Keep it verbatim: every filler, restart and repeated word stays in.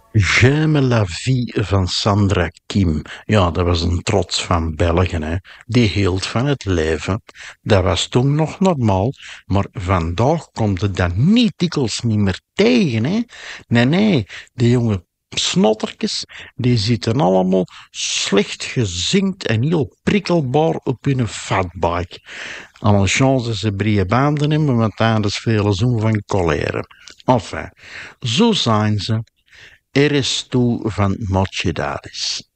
J'aime la vie van Sandra Kim. Ja, dat was een trots van België, hè. Die hield van het leven. Dat was toen nog normaal, maar vandaag komt het dat niet dikwijls niet meer tegen, hè. Nee, nee, die jonge snottertjes, die zitten allemaal slecht gezinkt en heel prikkelbaar op hun fatbike. Alle chance dat ze brede banden hebben, want anders velen zoen van colère. Enfin, zo zijn ze. Er is toe van Mochedaris.